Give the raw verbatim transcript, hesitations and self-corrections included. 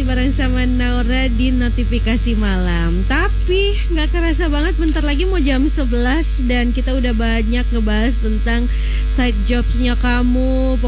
bareng sama Naura di Notifikasi Malam. Tapi gak kerasa banget bentar lagi mau jam sebelas dan kita udah banyak ngebahas tentang side jobsnya kamu.